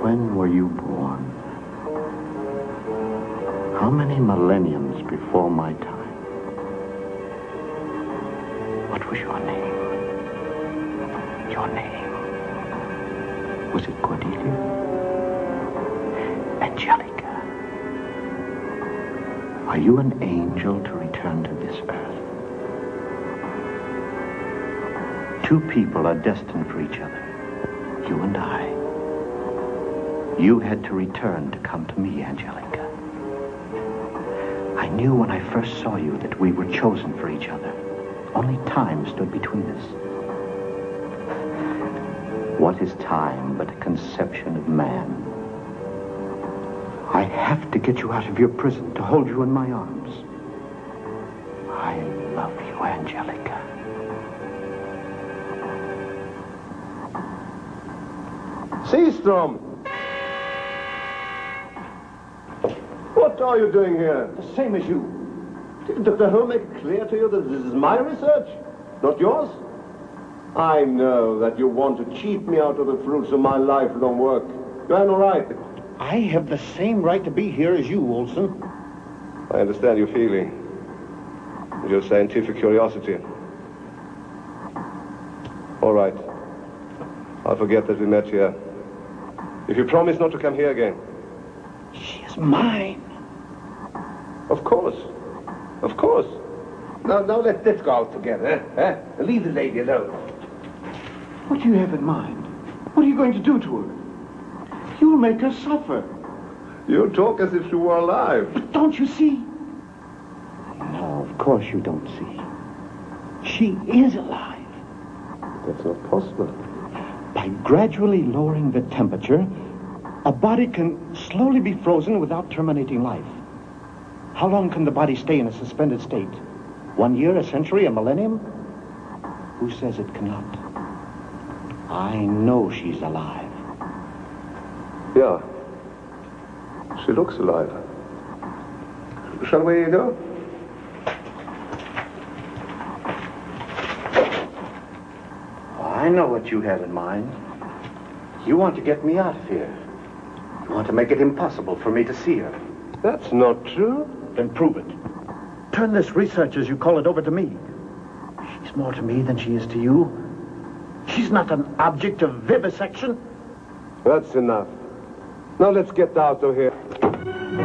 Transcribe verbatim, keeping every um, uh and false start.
When were you born? How many millenniums before my time? What was your name? Your name? Was it Cordelia? Angelica? Are you an angel to return to this earth? Two people are destined for each other. You and I. You had to return to come to me, Angelica. I knew when I first saw you that we were chosen for each other. Only time stood between us. What is time but a conception of man? I have to get you out of your prison to hold you in my arms. I love you, Angelica. Seastrom! What are you doing here? The same as you. Did Doctor Holmes make it clear to you that this is my research, not yours? I know that you want to cheat me out of the fruits of my lifelong work. You have no right. I have the same right to be here as you, Olson. I understand your feeling. Your scientific curiosity. All right. I'll forget that we met here. If you promise not to come here again. She is mine. Of course. Of course. Now, now let, let's go out together, eh? Leave the lady alone. What do you have in mind? What are you going to do to her? You'll make her suffer. You talk as if she were alive. But don't you see? No, of course you don't see. She is alive. That's not possible. By gradually lowering the temperature, a body can slowly be frozen without terminating life. How long can the body stay in a suspended state? One year, a century, a millennium? Who says it cannot? I know she's alive. Yeah. She looks alive. Shall we go? I know what you have in mind. You want to get me out of here. You want to make it impossible for me to see her. That's not true. Then prove it. Turn this research, as you call it, over to me. She's more to me than she is to you. She's not an object of vivisection. That's enough. Now let's get out of here.